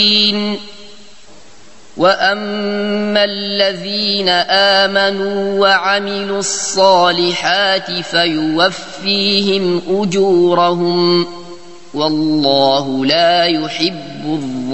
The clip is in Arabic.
وأما الذين آمنوا وعملوا الصالحات فيوفيهم أجورهم والله لا يحب الظالمين.